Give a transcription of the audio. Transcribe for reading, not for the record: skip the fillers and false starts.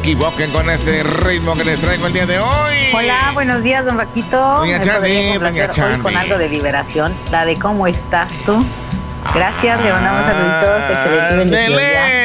equivoquen con este ritmo que les traigo el día de hoy. Hola, buenos días, don Vaquito. Doña Chandy, doña Chandy. Hoy con algo de liberación, la de cómo estás tú. Gracias, le mandamos saluditos, excelente bendición.